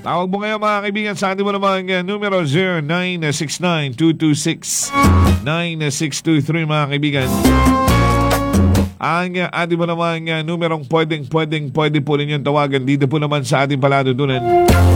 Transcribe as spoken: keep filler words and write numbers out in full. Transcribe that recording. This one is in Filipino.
Tawag mo ngayon mga kaibigan sa ating mo naman uh, numero zero nine six nine two two six nine six two three mga kaibigan. Ang uh, ating mo naman uh, numerong pwedeng pwedeng pwede po ninyong tawagan dito po naman sa ating paladutunan.